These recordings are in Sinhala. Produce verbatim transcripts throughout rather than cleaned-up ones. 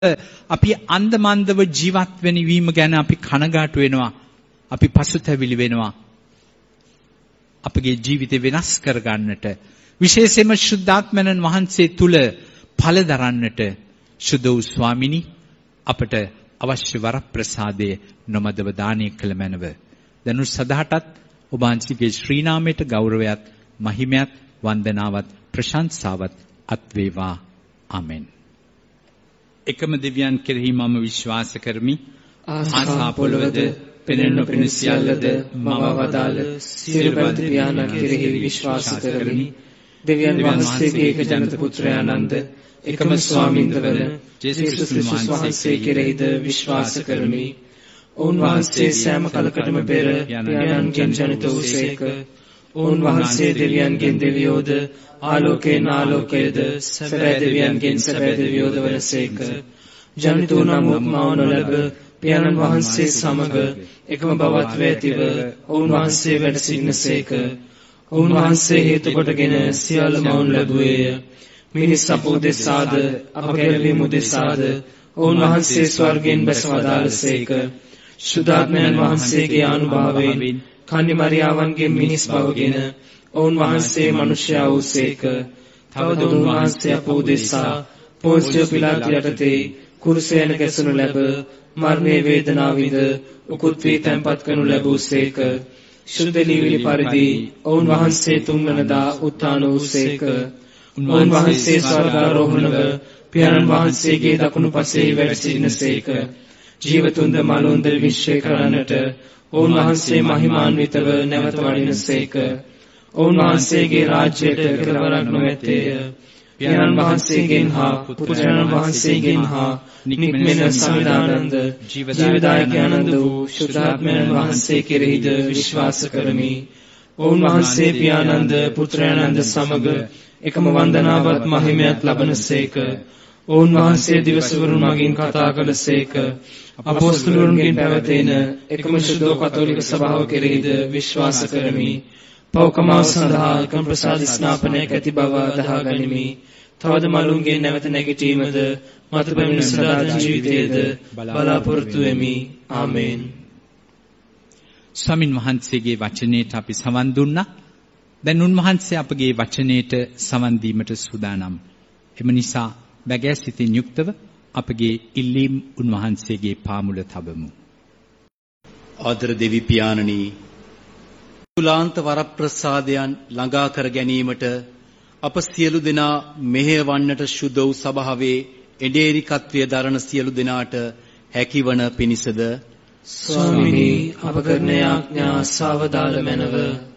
අපි අන්දමන්දව ජීවත් වෙන වීම ගැන අපි කනගාටු වෙනවා. අපි පසුතැවිලි වෙනවා. අපගේ ජීවිතය වෙනස් කරගන්නට විශේෂයෙන්ම ශුද්ධාත්මයන් වහන්සේ තුල ඵල දරන්නට සුදු ස්වාමිනී අපට අවශ්‍ය වරප්‍රසාදයේ නොමදව දානය කළ මැනව. දනු සදාටත් ඔබ වහන්සේගේ ශ්‍රී නාමයට ගෞරවයත් මහිමයත් වන්දනාවත් ප්‍රශංසාවත් අත් වේවා. ආමෙන්. එකම දෙවියන් කෙරෙහි මම විශ්වාස කරමි. ආසා පොළොවද පෙනෙන නොපෙනෙන සියල්ලද මම වදාළ සියලු බන්ධ පියාණන් කෙරෙහි විශ්වාස කරමි. දෙවියන් වහන්සේගේ එක ජනත පුත්‍රයාණන්ද එකම ස්වාමින්දවන ජේසුස් ක්‍රිස්තුස් වහන්සේ කෙරෙහිද විශ්වාස කරමි. උන්වහන්සේ සෑම කලකටම පෙර පියාණන්ගෙන් ජනිත වූසේක. උන්වහන්සේ දෙවියන්ගෙන් දෙවියෝද ආලෝකයෙන් ආලෝකයේද සැබෑ දෙවියන්ගෙන් සැබෑ දෙවියෝද වනසේක. ජනිත වූ නමුත් මව නොලැබ පියාණන් වහන්සේ සමග එකම බවත් වැතිව උන්වහන්සේ වැඩ සිටිනසේක. උන්වහන්සේ හේතු කොටගෙන සියල්ල මවුන් ලැබුවේය. මිනිස් අප උදෙසාද අප ගැලවීම උදෙසාද උන්වහන්සේ ස්වර්ගයෙන් බැස වදාළසේක. ශුද්ධාත්මයන් වහන්සේගේ අනුභවයෙන් කන්‍ය මරියාවන්ගේ මිනිස් බවගෙන උන්වහන්සේ මනුෂ්‍යයා වූසේක. තවද උන්වහන්සේ අප උදෙසා පොන්සිය පිලාතු යටතේ කුරුසයන ගැසුණු ලැබ මරණයේ වේදනාව විඳ උකුත් වී තැන්පත් කරනු ලැබූසේක. ශුද්ධ ලීවිලි පරිදි උන්වහන්සේ තුන්වනදා උත්ථාන වූසේක. උන්වහන්සේ ස්වර්ගාරෝහණව පියාණන් වහන්සේගේ දකුණු පසේ වැඩ සිටිනසේක. ජීවතුන්ද මලුන්ද විශ්වය කරන්නට උන්වහන්සේ මහිමාන්විතව නැවත වඩිනසේක. උන්වහන්සේගේ රාජ්‍යයට කෙලවරක් නොමැත්තේය. පියාණන් වහන්සේගෙන් හා පුත්‍රයන් වහන්සේගෙන් හා නික්මෙන සමිදානන්ද ජීවදායක ආනන්ද වූ ශුද්ධාත්මයන් වහන්සේ කෙරෙහිද විශ්වාස කරමි. උන්වහන්සේ පියාණන්ද පුත්‍රයන්ද සමග එකම වන්දනාවත් මහිමයත් ලබනසේක. උන්වහන්සේ දිවසවරුන් මගින් කතා කළසේක. අපොස්තලයන්ගෙන් පැවතෙන එකම ශුද්ධ කතෝලික සභාව කෙරෙහිද විශ්වාස කරමි. පෞකමාව සඳහා එකම ප්‍රසාද ස්නාපනයක් ඇති බව අදහා ගනිමි. තවද මලුන්ගේ නැවත නැගිටීමද මතු පැමිණෙන සදාතන ජීවිතයේද බලාපොරොත්තු වෙමි. ආමේන්. ස්වාමින් වහන්සේගේ වචනයට අපි සවන් දුන්නා. දැන් උන්වහන්සේ අපගේ වචනයට සවන් දීමට සූදානම්. එම නිසා බැගෑ සිතින් යුක්තව අපගේ ඉල්ලීම් උන්වහන්සේගේ පාමුල තබමු. ආදර දෙවි පියාණනි, තුලාන්ත වරප්‍රසාදයන් ළඟා කර ගැනීමට අප සියලු දෙනා මෙහෙයවන්නට සුද්ධ වූ සභාවේ එඩේරිකත්වයේ දරන සියලු දෙනාට හැකිවන පිණිසද ස්වාමිනී අප කරන යාඥා සාවදාල මැනව.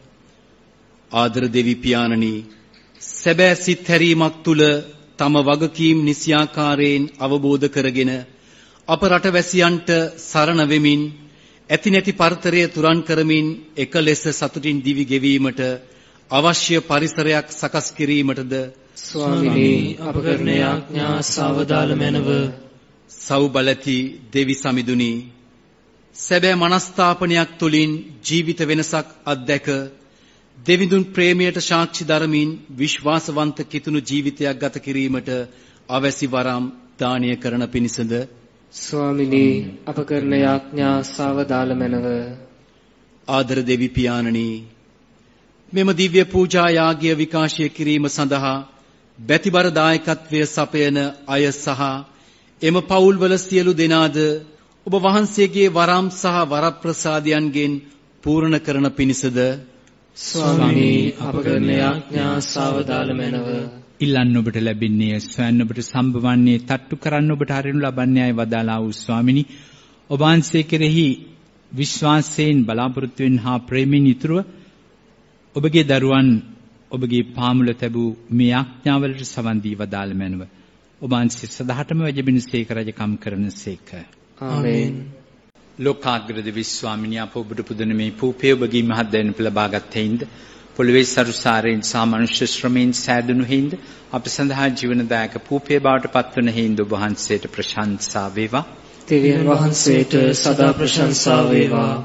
ආදර දෙවි පියාණනි, සැබෑ සිත් හැරීමක් තුල තම වගකීම් නිසියාකාරයෙන් අවබෝධ කරගෙන අප රටවැසියන්ට සරණ වෙමින් ඇති නැති පරතරය තුරන් කරමින් එක ලෙස සතුටින් දිවි ගෙවීමට අවශ්‍ය පරිසරයක් සකස් කිරීමටද ස්වාමිනී අප කරන යාඥා සාවදාල මැනව. සෞබලති දෙවි සමිඳුනි, සැබෑ මනස්ථාපනයක් තුළින් ජීවිත වෙනසක් අත්දැක දෙවිඳුන් ප්‍රේමයට සාක්ෂි දරමින් විශ්වාසවන්ත කිතුණු ජීවිතයක් ගත කිරීමට අවැසි වරම් දානය කරන පිණිසද ස්වාමිනී අප කරන යාඥා සාවදාල මැනව. ආදර දෙවි පියාණනි, මෙම දිව්‍ය පූජා යාගය විකාශය කිරීම සඳහා බැතිබර දායකත්වය සපයන අය සහ එම පවුල්වල සියලු දෙනාද ඔබ වහන්සේගේ වරම් සහ වරප්‍රසාදයන්ගෙන් පූර්ණ කරන පිණිසද ස්වාමිනී අප කරන යාඥා සාවදාල මැනව. ඉල්ලන්න ඔබට ලැබෙන්නේ, සොයන්න ඔබට සම්භවන්නේ, තට්ටු කරන්න ඔබට හරිනු ලබන්නේ අය වදාලා වූ ස්වාමිනී, ඔබ වහන්සේ කෙරෙහි විශ්වාසයෙන් බලාපොරොත්තු වෙන හා ප්‍රේමයෙන් යුතුව ඔබගේ දරුවන් ඔබගේ පාමුල තැබූ මේ යාඥාවලට සවන් දී වදාළ මැනව. ඔබ වහන්සේ සදාටම වැජබිනසේක රජකම් කරනසේක. ආමේන්. ලෝකාග්‍රද විශ්වාමිනිය අප ඔබට පුදන මේ පූපේ ඔබගේ මහත් දැනුම ලබාගත් හේින්ද පොළවේ සරුසාරයෙන් සහ මනුෂ්‍ය ශ්‍රමයෙන් සෑදුණු හේින්ද අප සඳහා ජීවනදායක පූපේ බවට පත්වන හේින්ද ඔබ වහන්සේට ප්‍රශංසා වේවා. දෙවියන් වහන්සේට සදා ප්‍රශංසා වේවා.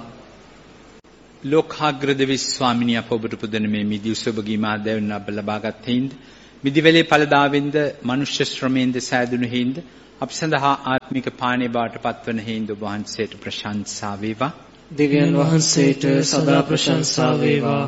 ලෝකාග්‍රද විශ්වාමිනිය අප ඔබට පුදන මේ මිදි උසබගේ මහත් දැනුම ලබාගත් හේින්ද මිදිවැලේ ඵලදාවෙන්ද මනුෂ්‍ය ශ්‍රමයෙන්ද සෑදුණු හේින්ද අප සඳහා ආත්මික පාණය බවට පත්වන හේඳු වහන්සේට ප්‍රශංසා වේවා. දෙවියන් වහන්සේට සදා ප්‍රශංසා වේවා.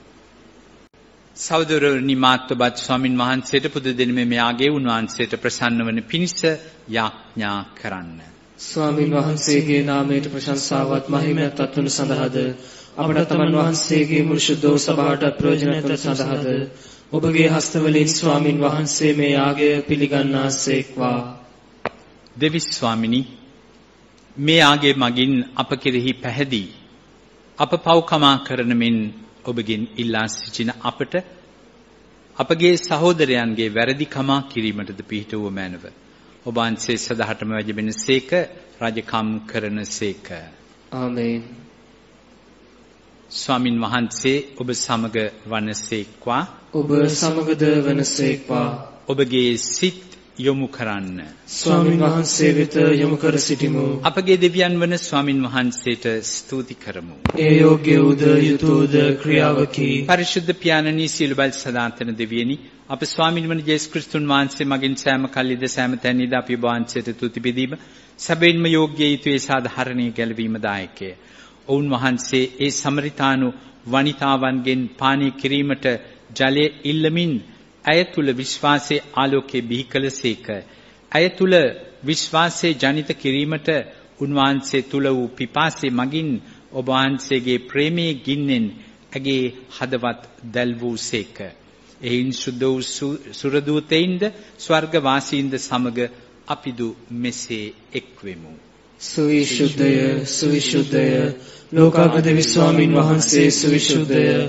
සහෝදරනි මාත්වබත් ස්වාමින් වහන්සේට පුද දෙනම මෙයාගේ උන්වහන්සේට ප්‍රසන්න වන පිණිස යාඥා කරන්න. ස්වාමින් වහන්සේගේ නාමයට ප්‍රශංසාවත් මහිමයත් අත්වන සඳහාද අපට තමන් වහන්සේගේ මුළු ශුද්ධ සභාවට ප්‍රයෝජනවත් සඳහාද ඔබගේ හස්තවලින් ස්වාමින් වහන්සේ මේ යාගය පිළිගන්නාසේක්වා. දෙවි ස්වාමිනී, මේ යාගය මගින් අප කෙරෙහි පැහැදී අප පව්කමා කරන මෙන් ඔබගෙන් ඉල්ලා සිටින අපට අපගේ සහෝදරයන්ගේ වැරදි කමා කිරීමටද පිහිටුව මැනව. ඔබ වහන්සේ සදාටම වැජබෙන සේක, රජකම් කරන සේක. ආමේන්. ස්වාමින් වහන්සේ ඔබ සමග වනසේක්වා. ඔබ සමගද වනසේක්වා. ඔබගේ සිත් යොමු කරන්න. ස්වාමින් වහන්සේ වෙත යොමු කර සිටිමු. අපගේ දෙවියන් වන ස්වාමින් වහන්සේට ස්තුති කරමු. ඒ යෝග්‍ය උද යුතුයද ක්‍රියාවකි. පරිශුද්ධ පියාණනි, සියලු බල සදාතන දෙවියනි, අප ස්වාමින් වන ජේසුස් ක්‍රිස්තුන් වහන්සේ මගින් සෑම කල්ලිද සෑම තැනදීද අපි ඔබ වහන්සේට තුති බෙදීම සැබවින්ම යෝග්‍ය යුතුයේ සාධාරණීය ගැලවීම දායකය. ඔවුන් වහන්සේ ඒ සමරිතානු වනිතාවන්ගෙන් පානය කිරීමට ජලය ඉල්ලමින් ඇය තුල විශ්වාසයේ ආලෝකයේ බිහි කළසේක. ඇය තුල විශ්වාසයේ ජනිත කිරීමට උන්වහන්සේ තුල වූ පිපාසයේ මගින් ඔබ වහන්සේගේ ප්‍රේමයේ ගින්නෙන් ඇගේ හදවත් දැල් වූසේක. එයින් සුද්ධ වූ සුරදූතයින්ද ස්වර්ගවාසීන්ද සමග අපිදු මෙසේ එක්වෙමු. සුවිශුද්ධය සුවිශුද්ධය ලෝකාග්‍ර දෙවි ස්වාමින් වහන්සේ සුවිශුද්ධය